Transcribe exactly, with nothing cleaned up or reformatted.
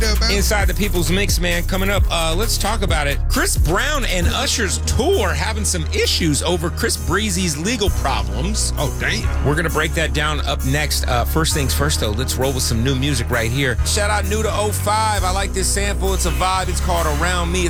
up, man? Inside the People's Mix, man. Coming up, uh, let's talk about it. Chris Brown and Usher's tour having some issues over Chris Breezy's legal problems. Oh, damn. We're going to break that down up next. Uh, first things first, though, let's roll with some new music right here. Shout out New to oh five. I like this sample. It's a vibe. It's called Around Me.